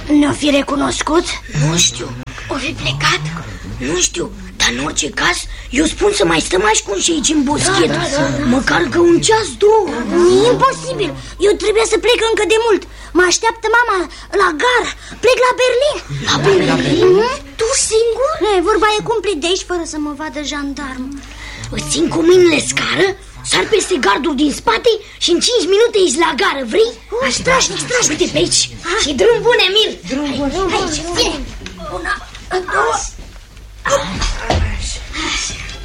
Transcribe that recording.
Ne-o fi recunoscut? Nu știu. O fi plecat? Nu știu, dar în orice caz eu spun să mai stăm ascunși aici în boschet. Măcar că un ceas, două. Imposibil, eu trebuie să plec încă de mult. Mă așteaptă mama la gară. Plec la Berlin. La Berlin? Tu singur? Vorba e cumplit de aici fără să mă vadă jandarm. Îți țin cu mâinile scară, sar peste gardul din spate și în 5 minute ești la gară, vrei? Strașnic. Uite pe aici. Și drum bun, Emil. Drum bun. Aici, vine. Una, două.